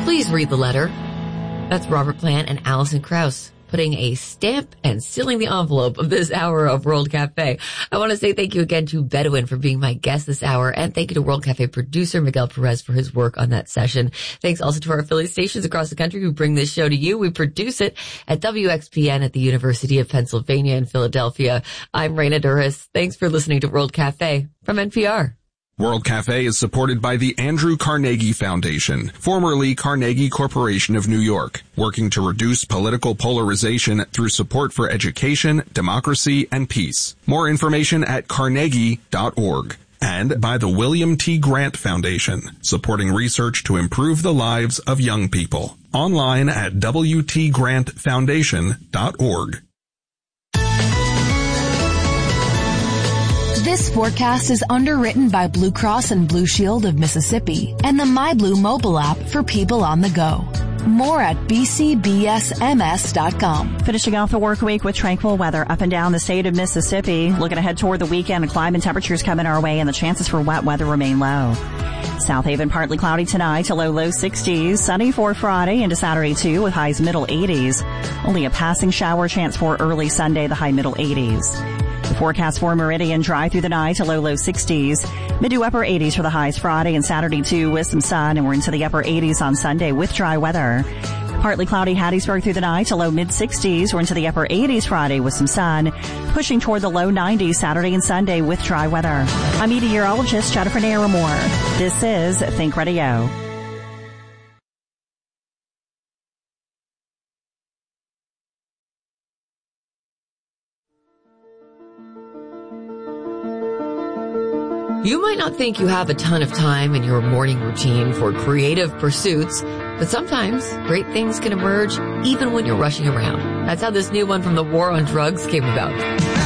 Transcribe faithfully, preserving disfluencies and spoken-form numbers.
Please read the letter. That's Robert Plant and Allison Krauss putting a stamp and sealing the envelope of this hour of World Cafe. I want to say thank you again to Bedouin for being my guest this hour, and thank you to World Cafe producer Miguel Perez for his work on that session. Thanks also to our affiliate stations across the country who bring this show to you. We produce it at W X P N at the University of Pennsylvania in Philadelphia. I'm Raina Duras. Thanks for listening to World Cafe from N P R. World Cafe is supported by the Andrew Carnegie Foundation, formerly Carnegie Corporation of New York, working to reduce political polarization through support for education, democracy, and peace. More information at carnegie dot org. And by the William T. Grant Foundation, supporting research to improve the lives of young people. Online at w t grant foundation dot org. This forecast is underwritten by Blue Cross and Blue Shield of Mississippi and the MyBlue mobile app for people on the go. More at b c b s m s dot com. Finishing off the work week with tranquil weather up and down the state of Mississippi. Looking ahead toward the weekend, the climate temperatures coming our way and the chances for wet weather remain low. South Haven partly cloudy tonight to low low sixties. Sunny for Friday into Saturday too with highs middle eighties. Only a passing shower chance for early Sunday, the high middle eighties. The forecast for Meridian, dry through the night to low, low sixties. Mid to upper eighties for the highs Friday and Saturday too with some sun, and we're into the upper eighties on Sunday with dry weather. Partly cloudy Hattiesburg through the night to low mid sixties. We're into the upper eighties Friday with some sun, pushing toward the low nineties Saturday and Sunday with dry weather. I'm meteorologist Jennifer Naramore. This is Think Radio. You might not think you have a ton of time in your morning routine for creative pursuits, but sometimes great things can emerge even when you're rushing around. That's how this new one from the War on Drugs came about.